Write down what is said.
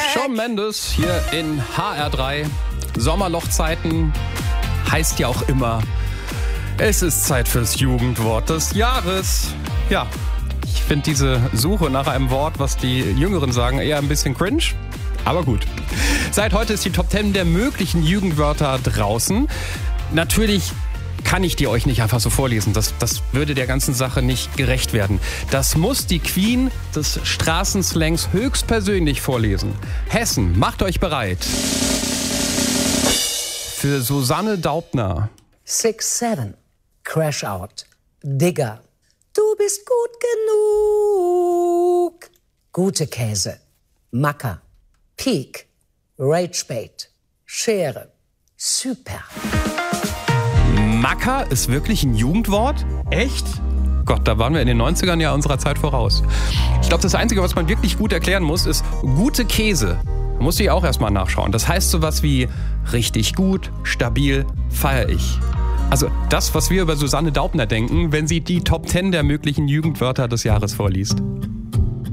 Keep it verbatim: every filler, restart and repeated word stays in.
Shawn Mendes hier in H R drei. Sommerlochzeiten heißt ja auch immer, es ist Zeit fürs Jugendwort des Jahres. Ja, ich finde diese Suche nach einem Wort, was die Jüngeren sagen, eher ein bisschen cringe. Aber gut. Seit heute ist die Top zehn der möglichen Jugendwörter draußen. Natürlich kann ich die euch nicht einfach so vorlesen. Das, das würde der ganzen Sache nicht gerecht werden. Das muss die Queen des Straßenslangs höchstpersönlich vorlesen. Hessen, macht euch bereit. Für Susanne Daubner. six seven, Crash Out, Digger, du bist gut genug. Gute Käse, Macker, Peak, Ragebait, Schere, Super. Macker ist wirklich ein Jugendwort? Echt? Gott, da waren wir in den neunzigern ja unserer Zeit voraus. Ich glaube, das Einzige, was man wirklich gut erklären muss, ist gute Käse. Da muss ich auch erstmal nachschauen. Das heißt sowas wie richtig gut, stabil, feier ich. Also das, was wir über Susanne Daubner denken, wenn sie die Top zehn der möglichen Jugendwörter des Jahres vorliest.